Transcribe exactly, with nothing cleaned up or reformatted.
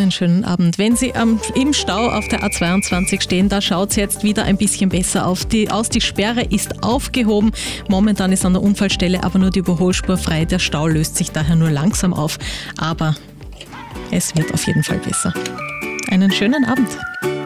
einen schönen Abend. Wenn Sie ähm, im Stau auf der A zweiundzwanzig stehen, da schaut es jetzt wieder ein bisschen besser auf die, aus. Die Sperre ist aufgehoben. Momentan ist an der Unfallstelle aber nur die Überholspur frei. Der Stau löst sich daher nur langsam auf. Aber es wird auf jeden Fall besser. Einen schönen Abend.